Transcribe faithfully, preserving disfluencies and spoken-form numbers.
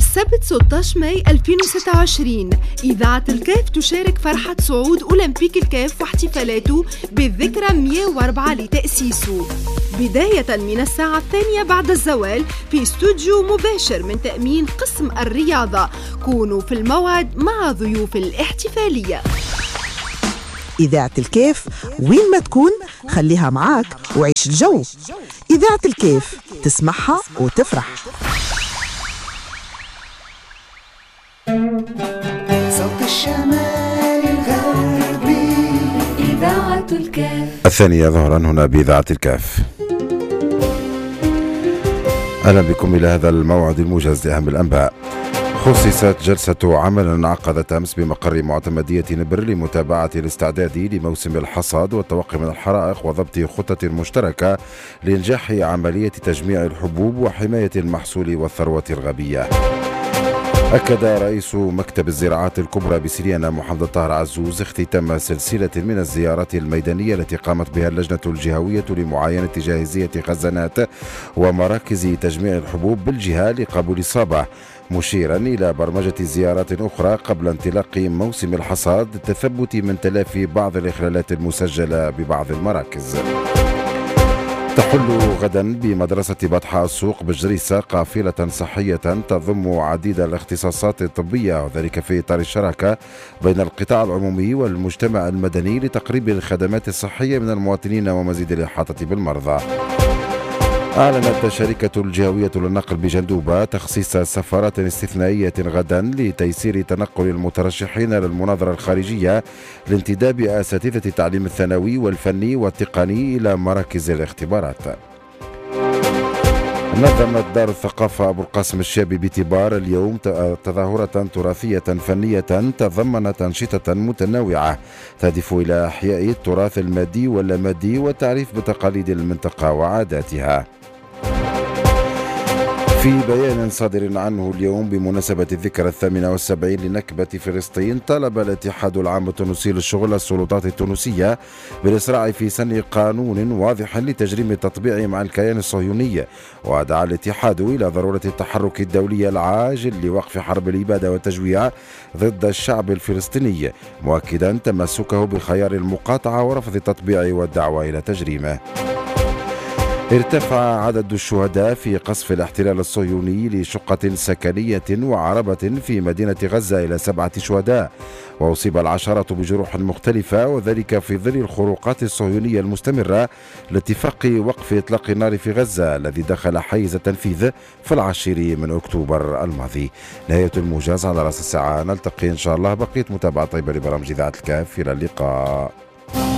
السبت ستة عشر ماي ألفين وستة وعشرين إذاعة الكاف تشارك فرحة صعود أولمبيك الكاف واحتفالاته بالذكرى مئة وأربعة لتأسيسه، بداية من الساعة الثانية بعد الزوال في استوديو مباشر من تأمين قسم الرياضة. كونوا في الموعد مع ضيوف الاحتفالية. إذاعة الكيف وين ما تكون خليها معاك وعيش الجو. إذاعة الكيف تسمعها وتفرح. صوت الشمال الغربي إذاعة الكاف. الثانية ظهرا هنا بإذاعة الكاف. أهلا بكم إلى هذا الموعد الموجز لأهم الأنباء. خصصت جلسة عمل انعقدت أمس بمقر معتمدية نبر لمتابعة الاستعداد لموسم الحصاد والتوقي من الحرائق وضبط خطة مشتركة لإنجاح عملية تجميع الحبوب وحماية المحصول والثروة الغابية. أكد رئيس مكتب الزراعات الكبرى بسريانة محمد طاهر عزوز اختتام سلسلة من الزيارات الميدانية التي قامت بها اللجنة الجهوية لمعاينة جاهزية خزانات ومراكز تجميع الحبوب بالجهة لقبول إصابة، مشيرا إلى برمجة زيارات أخرى قبل انطلاق موسم الحصاد للتثبت من تلافي بعض الإخلالات المسجلة ببعض المراكز. تحل غدا بمدرسة بطحاء السوق بجريسة قافلة صحية تضم عديد الاختصاصات الطبية، وذلك في إطار الشراكة بين القطاع العمومي والمجتمع المدني لتقريب الخدمات الصحية من المواطنين ومزيد الإحاطة بالمرضى. أعلنت الشركة الجهوية للنقل بجندوبة تخصيص سفارات استثنائية غدا لتيسير تنقل المترشحين للمناظرة الخارجية لانتداب أساتذة التعليم الثانوي والفني والتقني إلى مراكز الاختبارات. نظمت دار الثقافة أبو القاسم الشابي بتبار اليوم تظاهرة تراثية فنية تضمنت أنشطة متنوعة تهدف إلى إحياء التراث المادي واللامادي والتعريف بتقاليد المنطقة وعاداتها. في بيان صادر عنه اليوم بمناسبة الذكرى الثامنة والسبعين لنكبة فلسطين، طلب الاتحاد العام التونسي للشغل السلطات التونسية بالإسراع في سن قانون واضح لتجريم التطبيع مع الكيان الصهيوني، ودعا الاتحاد إلى ضرورة التحرك الدولي العاجل لوقف حرب الإبادة والتجويع ضد الشعب الفلسطيني، مؤكدا تمسكه بخيار المقاطعة ورفض التطبيع والدعوة إلى تجريمه. ارتفع عدد الشهداء في قصف الاحتلال الصهيوني لشقة سكنية وعربة في مدينة غزة إلى سبعة شهداء، وأصيب العشرات بجروح مختلفة، وذلك في ظل الخروقات الصهيونية المستمرة لاتفاق وقف إطلاق النار في غزة الذي دخل حيز التنفيذ في العاشر من أكتوبر الماضي. نهاية الموجز على رأس الساعة، نلتقي إن شاء الله. بقية متابعة طيبة لبرامج إذاعة الكاف، إلى اللقاء.